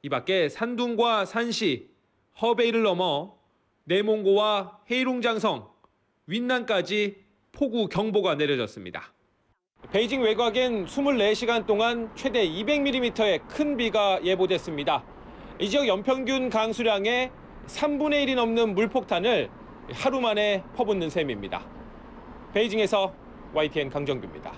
이 밖에 산둥과 산시, 허베이를 넘어 내몽고와 헤이룽장성, 윈난까지 폭우 경보가 내려졌습니다. 베이징 외곽엔 24시간 동안 최대 200mm의 큰 비가 예보됐습니다. 이 지역 연평균 강수량의 3분의 1이 넘는 물폭탄을 하루 만에 퍼붓는 셈입니다. 베이징에서 YTN 강정규입니다.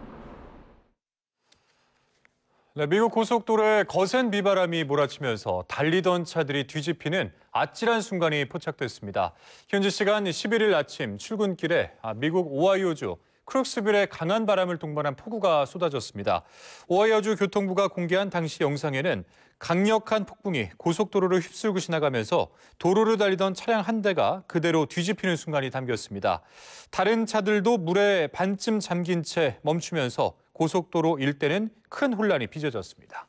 네, 미국 고속도로에 거센 비바람이 몰아치면서 달리던 차들이 뒤집히는 아찔한 순간이 포착됐습니다. 현지 시간 11일 아침 출근길에 미국 오하이오주 크룩스빌에 강한 바람을 동반한 폭우가 쏟아졌습니다. 오하이오주 교통부가 공개한 당시 영상에는 강력한 폭풍이 고속도로를 휩쓸고 지나가면서 도로를 달리던 차량 한 대가 그대로 뒤집히는 순간이 담겼습니다. 다른 차들도 물에 반쯤 잠긴 채 멈추면서 고속도로 일대는 큰 혼란이 빚어졌습니다.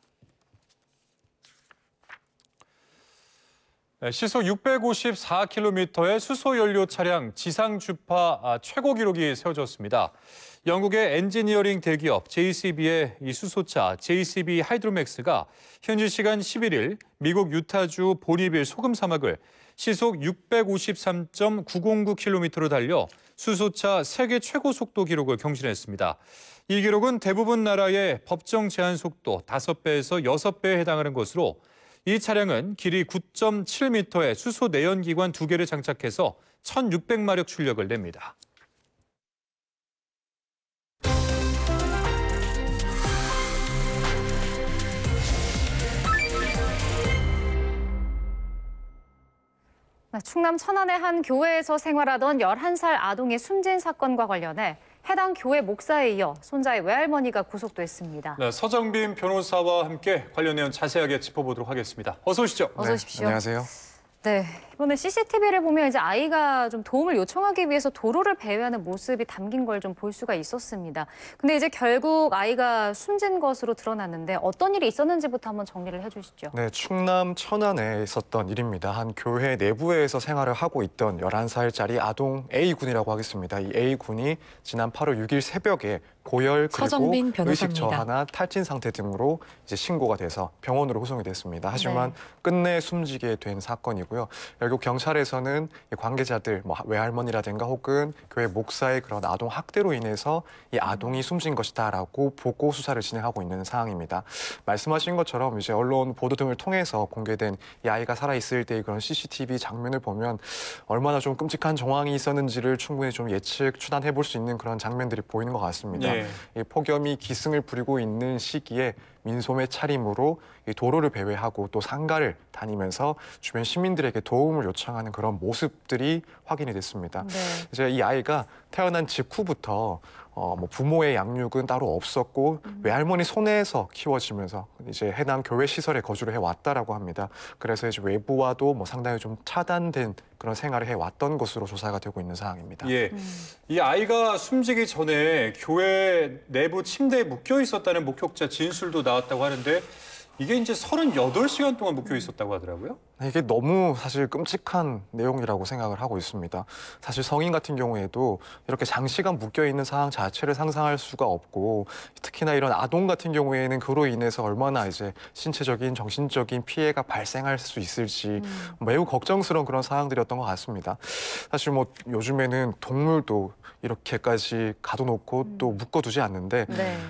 시속 654km의 수소연료 차량 지상 주파 최고 기록이 세워졌습니다. 영국의 엔지니어링 대기업 JCB의 이 수소차 JCB 하이드로맥스가 현지 시간 11일 미국 유타주 보니빌 소금 사막을 시속 653.909km로 달려 수소차 세계 최고 속도 기록을 경신했습니다. 이 기록은 대부분 나라의 법정 제한 속도 5배에서 6배에 해당하는 것으로 이 차량은 길이 9.7m의 수소 내연기관 2개를 장착해서 1,600마력 출력을 냅니다. 충남 천안의 한 교회에서 생활하던 11살 아동의 숨진 사건과 관련해 해당 교회 목사에 이어 손자의 외할머니가 구속됐습니다. 네, 서정빈 변호사와 함께 관련 내용 자세하게 짚어보도록 하겠습니다. 어서 오시죠. 어서 오십시오. 안녕하세요. 네, 이번에 CCTV를 보면 이제 아이가 좀 도움을 요청하기 위해서 도로를 배회하는 모습이 담긴 걸 좀 볼 수가 있었습니다. 근데 이제 결국 아이가 숨진 것으로 드러났는데 어떤 일이 있었는지부터 한번 정리를 해주시죠. 네, 충남 천안에 있었던 일입니다. 한 교회 내부에서 생활을 하고 있던 11살짜리 아동 A군이라고 하겠습니다. 이 A군이 지난 8월 6일 새벽에 고열 그리고 의식 저하나 탈진 상태 등으로 이제 신고가 돼서 병원으로 후송이 됐습니다. 하지만 끝내 숨지게 된 사건이고요. 결국 경찰에서는 관계자들, 외할머니라든가 혹은 교회 목사의 그런 아동 학대로 인해서 이 아동이 숨진 것이다라고 보고 수사를 진행하고 있는 상황입니다. 말씀하신 것처럼 이제 언론 보도 등을 통해서 공개된 이 아이가 살아 있을 때의 그런 CCTV 장면을 보면 얼마나 좀 끔찍한 정황이 있었는지를 충분히 좀 예측 추단해 볼 수 있는 그런 장면들이 보이는 것 같습니다. 네. 이 폭염이 기승을 부리고 있는 시기에 민소매 차림으로 이 도로를 배회하고 또 상가를 다니면서 주변 시민들에게 도움을 요청하는 그런 모습들이 확인이 됐습니다. 네. 이제 이 아이가 태어난 직후부터 부모의 양육은 따로 없었고 외할머니 손에서 키워지면서 이제 해당 교회 시설에 거주를 해왔다라고 합니다. 그래서 이제 외부와도 상당히 좀 차단된 그런 생활을 해왔던 것으로 조사가 되고 있는 상황입니다. 예, 이 아이가 숨지기 전에 교회 내부 침대에 묶여 있었다는 목격자 진술도 나왔다고 하는데 이게 이제 38시간 동안 묶여 있었다고 하더라고요. 이게 너무 사실 끔찍한 내용이라고 생각을 하고 있습니다. 사실 성인 같은 경우에도 이렇게 장시간 묶여 있는 상황 자체를 상상할 수가 없고 특히나 이런 아동 같은 경우에는 그로 인해서 얼마나 이제 신체적인 정신적인 피해가 발생할 수 있을지 매우 걱정스러운 그런 상황들이었던 것 같습니다. 사실 요즘에는 동물도 이렇게까지 가둬놓고 또 묶어두지 않는데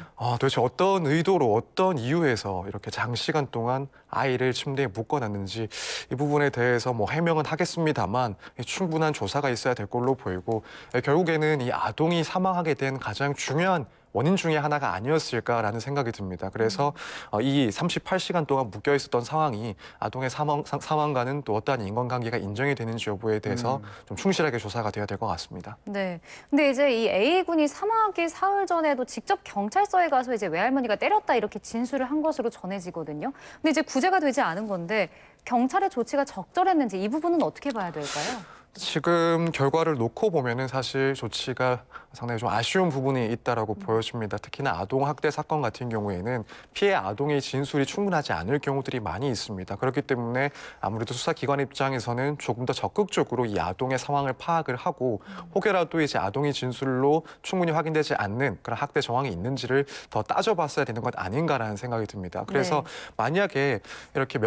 도대체 어떤 의도로 어떤 이유에서 이렇게 장시간 동안 아이를 침대에 묶어놨는지 이 부분에 대해서 해명은 하겠습니다만 충분한 조사가 있어야 될 걸로 보이고 결국에는 이 아동이 사망하게 된 가장 중요한 원인 중에 하나가 아니었을까라는 생각이 듭니다. 그래서 이 38시간 동안 묶여 있었던 상황이 아동의 사망과는 또 어떠한 인과관계가 인정이 되는지 여부에 대해서 좀 충실하게 조사가 돼야 될 것 같습니다. 네. 근데 이제 이 A군이 사망하기 사흘 전에도 직접 경찰서에 가서 이제 외할머니가 때렸다 이렇게 진술을 한 것으로 전해지거든요. 근데 이제 구제가 되지 않은 건데 경찰의 조치가 적절했는지 이 부분은 어떻게 봐야 될까요? 지금 결과를 놓고 보면은 사실 조치가 상당히 좀 아쉬운 부분이 있다라고 보여집니다. 특히나 아동 학대 사건 같은 경우에는 피해 아동의 진술이 충분하지 않을 경우들이 많이 있습니다. 그렇기 때문에 아무래도 수사기관 입장에서는 조금 더 적극적으로 이 아동의 상황을 파악을 하고 혹여라도 이제 아동의 진술로 충분히 확인되지 않는 그런 학대 정황이 있는지를 더 따져봤어야 되는 것 아닌가라는 생각이 듭니다. 그래서 만약에 이렇게